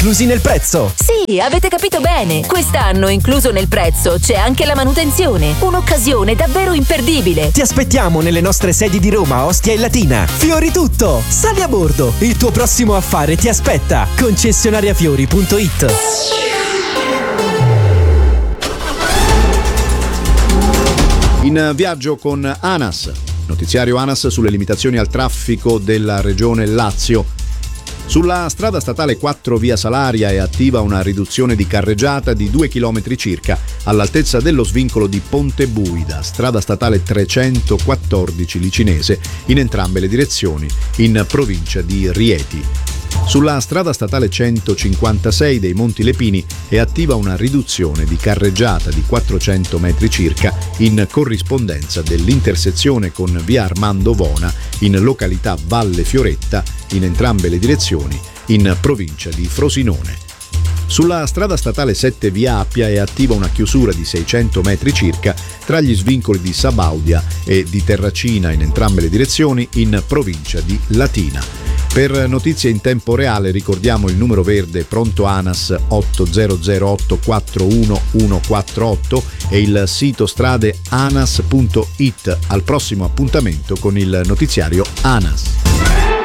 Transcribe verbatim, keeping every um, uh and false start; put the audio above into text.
inclusi nel prezzo. Sì, avete capito bene. Quest'anno incluso nel prezzo c'è anche la manutenzione. Un'occasione davvero imperdibile. Ti aspettiamo nelle nostre sedi di Roma, Ostia e Latina. Fiori tutto! Sali a bordo! Il tuo prossimo affare ti aspetta. Concessionariafiori punto it. In viaggio con ANAS. Notiziario ANAS sulle limitazioni al traffico della regione Lazio. Sulla strada statale quattro via Salaria è attiva una riduzione di carreggiata di due chilometri circa all'altezza dello svincolo di Ponte Buida, strada statale trecentoquattordici Licinese, in entrambe le direzioni, in provincia di Rieti. Sulla strada statale centocinquantasei dei Monti Lepini è attiva una riduzione di carreggiata di quattrocento metri circa in corrispondenza dell'intersezione con via Armando Vona in località Valle Fioretta, in entrambe le direzioni, in provincia di Frosinone. Sulla strada statale sette via Appia è attiva una chiusura di seicento metri circa tra gli svincoli di Sabaudia e di Terracina in entrambe le direzioni, in provincia di Latina. Per notizie in tempo reale ricordiamo il numero verde pronto ANAS otto zero zero otto quattro uno uno quattro otto e il sito strade anas punto it. Al prossimo appuntamento con il notiziario ANAS.